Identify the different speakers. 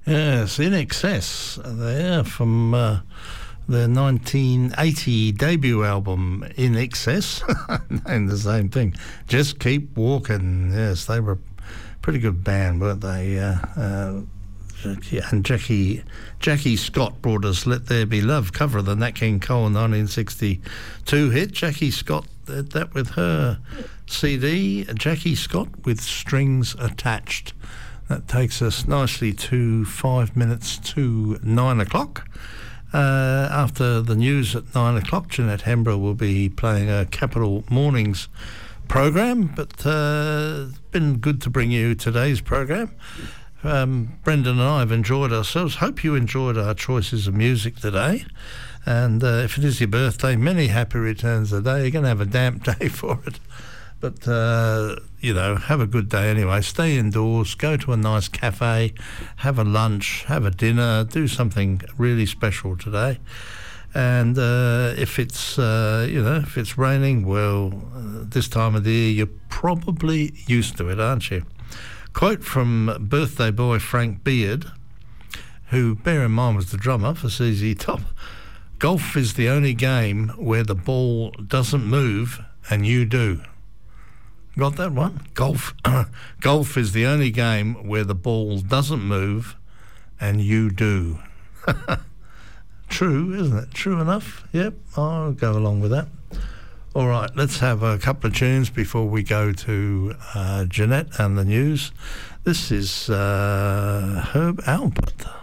Speaker 1: Yes, In Excess there from their 1980 debut album, In Excess. Named the same thing. Just Keep Walking. Yes, they were a pretty good band, weren't they? And Jackie Scott brought us Let There Be Love, cover of the Nat King Cole 1962 hit. Jackie Scott did that with her CD, Jackie Scott with Strings Attached. That takes us nicely to 5 minutes to 9 o'clock. After the news at 9 o'clock, Jeanette Hembrow will be playing a Capital Mornings program, but it's been good to bring you today's program. Brendan and I have enjoyed ourselves. Hope you enjoyed our choices of music today. And if it is your birthday, many happy returns of the day. You're going to have a damp day for it. But, have a good day anyway. Stay indoors, go to a nice cafe, have a lunch, have a dinner, do something really special today. And if it's raining, well, this time of the year, you're probably used to it, aren't you? Quote from birthday boy Frank Beard, who, bear in mind, was the drummer for ZZ Top. Golf is the only game where the ball doesn't move and you do. Got that one? Golf is the only game where the ball doesn't move and you do. True, isn't it? True enough? Yep, I'll go along with that. All right, let's have a couple of tunes before we go to Jeanette and the news. This is Herb Alpert.